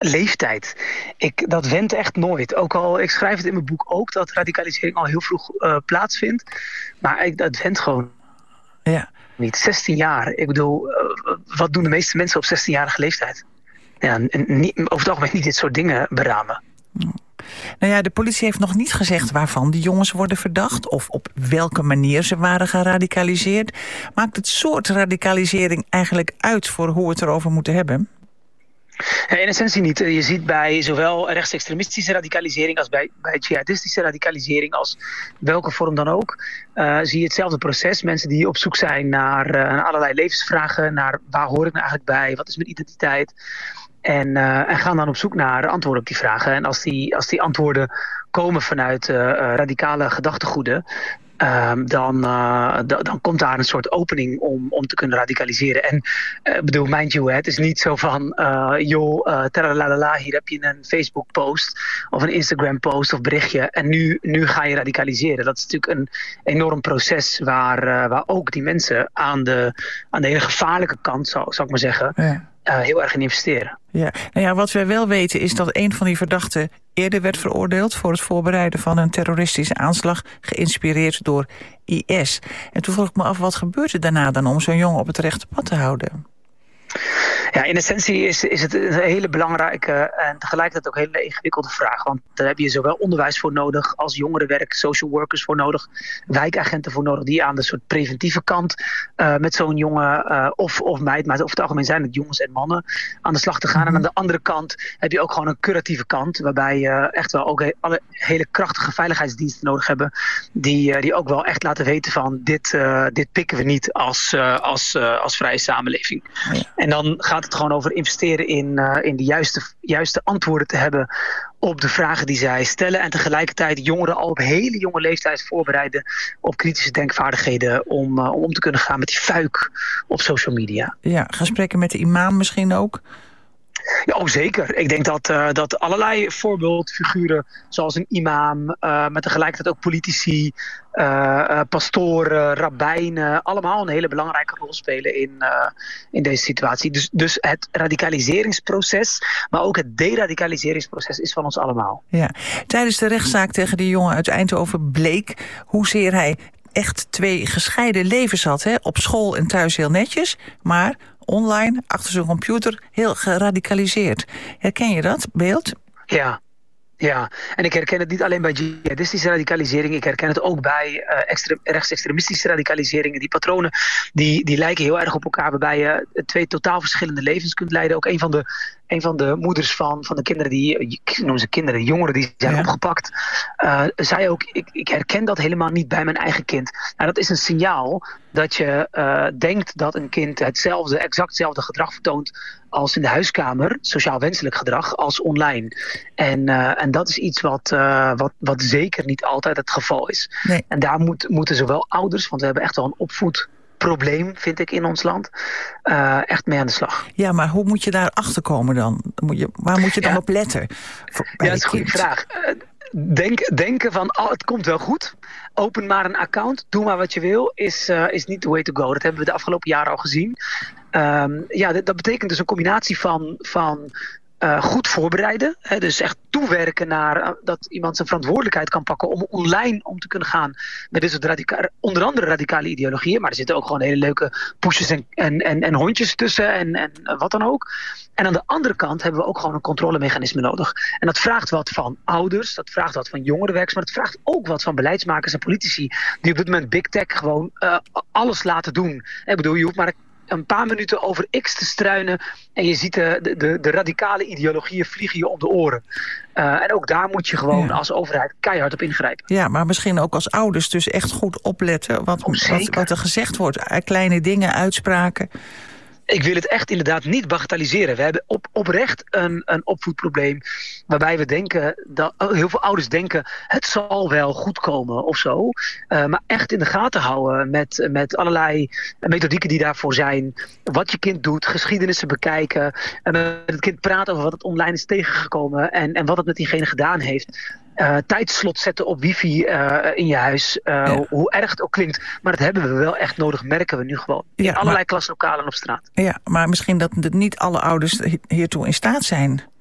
leeftijd. Dat went echt nooit. Ook al, ik schrijf het in mijn boek ook, dat radicalisering al heel vroeg plaatsvindt. Maar dat went gewoon niet. 16 jaar. Ik bedoel, wat doen de meeste mensen op 16-jarige leeftijd? Ja, over het algemeen niet dit soort dingen beramen. Nou ja, de politie heeft nog niet gezegd waarvan die jongens worden verdacht, of op welke manier ze waren geradicaliseerd. Maakt het soort radicalisering eigenlijk uit voor hoe we het erover moeten hebben? Ja, in essentie niet. Je ziet bij zowel rechtsextremistische radicalisering als bij jihadistische radicalisering, als welke vorm dan ook, zie je hetzelfde proces. Mensen die op zoek zijn naar allerlei levensvragen, naar waar hoor ik nou eigenlijk bij, wat is mijn identiteit? En gaan dan op zoek naar antwoorden op die vragen. En als die antwoorden komen vanuit radicale gedachtegoeden, dan komt daar een soort opening om te kunnen radicaliseren. En bedoel, mind you, het is niet zo van taralalala, hier heb je een Facebook post of een Instagram post of berichtje en nu ga je radicaliseren. Dat is natuurlijk een enorm proces waar ook die mensen aan de hele gevaarlijke kant, zou ik maar zeggen, heel erg in investeren. Ja. Nou ja, wat wij wel weten is dat een van die verdachten eerder werd veroordeeld voor het voorbereiden van een terroristische aanslag, geïnspireerd door IS. En toen vroeg ik me af, wat gebeurt er daarna dan om zo'n jongen op het rechte pad te houden? Ja, in essentie is het een hele belangrijke en tegelijkertijd ook een hele ingewikkelde vraag. Want daar heb je zowel onderwijs voor nodig als jongerenwerk, social workers voor nodig, wijkagenten voor nodig die aan de soort preventieve kant met zo'n jongen of meid, maar over het algemeen zijn het jongens en mannen, aan de slag te gaan. En aan de andere kant heb je ook gewoon een curatieve kant, waarbij je echt wel ook alle hele krachtige veiligheidsdiensten nodig hebben, die ook wel echt laten weten van dit pikken we niet als vrije samenleving. Ja. En dan gaat het gewoon over investeren in de juiste antwoorden te hebben op de vragen die zij stellen. En tegelijkertijd jongeren al op hele jonge leeftijd voorbereiden op kritische denkvaardigheden om te kunnen gaan met die fuik op social media. Ja, gesprekken met de imam misschien ook? Ja, zeker. Ik denk dat allerlei voorbeeldfiguren, zoals een imam, maar tegelijkertijd ook politici, pastoren, rabbijnen, allemaal een hele belangrijke rol spelen in deze situatie. Dus het radicaliseringsproces, maar ook het deradicaliseringsproces is van ons allemaal. Ja. Tijdens de rechtszaak tegen die jongen uit Eindhoven bleek hoezeer hij echt twee gescheiden levens had. Hè? Op school en thuis heel netjes, maar online, achter zijn computer, heel geradicaliseerd. Herken je dat beeld? Ja, en ik herken het niet alleen bij jihadistische radicalisering. Ik herken het ook bij rechtsextremistische radicaliseringen. Die patronen die lijken heel erg op elkaar, waarbij je twee totaal verschillende levens kunt leiden. Ook een van de moeders van de kinderen ik noem ze kinderen, jongeren die zijn opgepakt, zei ook, ik herken dat helemaal niet bij mijn eigen kind. Nou, dat is een signaal dat je denkt dat een kind exact hetzelfde gedrag vertoont als in de huiskamer, sociaal wenselijk gedrag, als online. En dat is iets wat zeker niet altijd het geval is. Nee. En daar moeten zowel ouders, want we hebben echt wel een opvoedprobleem, vind ik, in ons land, echt mee aan de slag. Ja, maar hoe moet je daar achter komen dan? Waar moet je dan op letten? Dat is een goede vraag. Denken van, het komt wel goed. Open maar een account, doe maar wat je wil, is niet the way to go. Dat hebben we de afgelopen jaren al gezien. Dat betekent dus een combinatie van goed voorbereiden. Hè, dus echt toewerken naar dat iemand zijn verantwoordelijkheid kan pakken om online om te kunnen gaan met dit soort onder andere radicale ideologieën. Maar er zitten ook gewoon hele leuke pushes en hondjes tussen en wat dan ook. En aan de andere kant hebben we ook gewoon een controlemechanisme nodig. En dat vraagt wat van ouders, dat vraagt wat van jongerenwerkers, maar het vraagt ook wat van beleidsmakers en politici die op dit moment big tech gewoon alles laten doen. Ik bedoel, je hoeft maar een paar minuten over X te struinen en je ziet de radicale ideologieën vliegen je om de oren. En ook daar moet je gewoon als overheid keihard op ingrijpen. Ja, maar misschien ook als ouders dus echt goed opletten wat er gezegd wordt. Kleine dingen, uitspraken. Ik wil het echt inderdaad niet bagatelliseren. We hebben oprecht een opvoedprobleem waarbij we denken, dat heel veel ouders denken, het zal wel goed komen of zo. Maar echt in de gaten houden met allerlei methodieken die daarvoor zijn. Wat je kind doet, geschiedenissen bekijken. Met het kind praten over wat het online is tegengekomen en wat het met diegene gedaan heeft. Tijdslot zetten op wifi in je huis. Hoe erg het ook klinkt. Maar dat hebben we wel echt nodig, merken we nu gewoon. In allerlei klaslokalen op straat. Ja, maar misschien dat niet alle ouders hiertoe in staat zijn.